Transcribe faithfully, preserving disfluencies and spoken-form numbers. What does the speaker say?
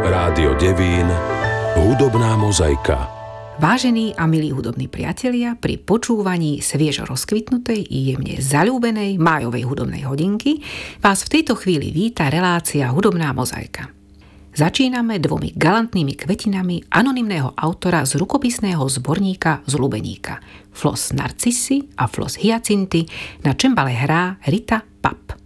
Rádio Devín, hudobná mozaika. Vážení a milí hudobní priatelia, pri počúvaní sviežo rozkvitnutej i jemne zaľúbenej májovej hudobnej hodinky vás v tejto chvíli víta relácia Hudobná mozaika. Začíname dvomi galantnými kvetinami anonymného autora z rukopisného zborníka z Lubeníka. Flos narcisy a flos hyacinty na čembale hrá Rita Papp.